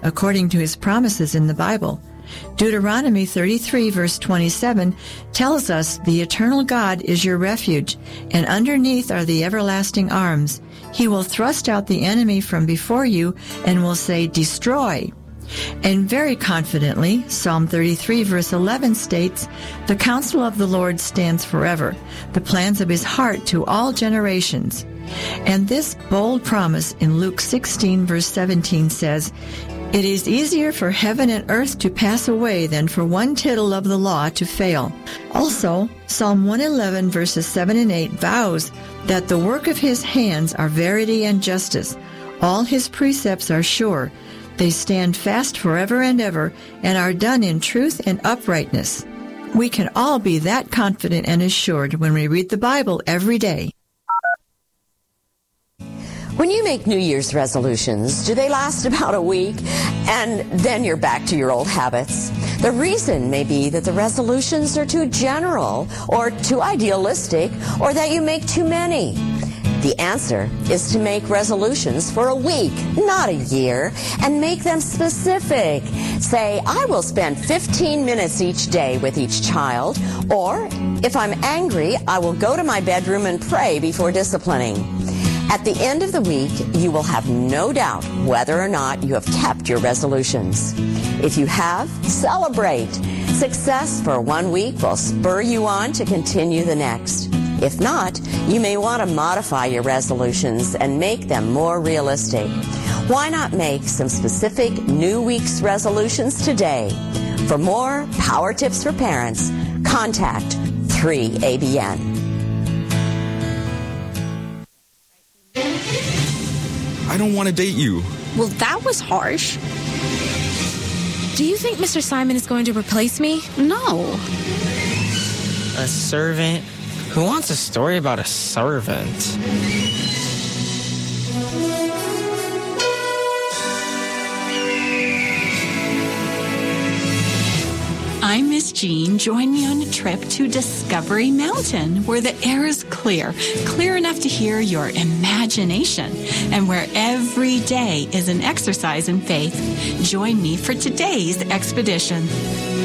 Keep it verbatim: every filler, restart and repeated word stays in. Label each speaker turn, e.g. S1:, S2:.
S1: according to his promises in the Bible. Deuteronomy thirty-three, verse twenty-seven, tells us the eternal God is your refuge, and underneath are the everlasting arms. He will thrust out the enemy from before you and will say, destroy. And very confidently, Psalm thirty-three, verse eleven states, the counsel of the Lord stands forever, the plans of his heart to all generations. And this bold promise in Luke sixteen, verse seventeen says, it is easier for heaven and earth to pass away than for one tittle of the law to fail. Also, Psalm one eleven, verses seven and eight vows that the work of his hands are verity and justice. All his precepts are sure. They stand fast forever and ever and are done in truth and uprightness. We can all be that confident and assured when we read the Bible every day.
S2: When you make New Year's resolutions, do they last about a week and then you're back to your old habits? The reason may be that the resolutions are too general or too idealistic or that you make too many. The answer is to make resolutions for a week, not a year, and make them specific. Say, I will spend fifteen minutes each day with each child, or if I'm angry, I will go to my bedroom and pray before disciplining. At the end of the week, you will have no doubt whether or not you have kept your resolutions. If you have, celebrate. Success for one week will spur you on to continue the next. If not, you may want to modify your resolutions and make them more realistic. Why not make some specific new week's resolutions today? For more Power Tips for Parents, contact three A B N.
S3: I don't want to date you.
S4: Well, that was harsh. Do you think Mister Simon is going to replace me? No.
S5: A servant? Who wants a story about a servant?
S6: I'm Miss Jean. Join me on a trip to Discovery Mountain, where the air is clear, clear enough to hear your imagination, and where every day is an exercise in faith. Join me for today's expedition.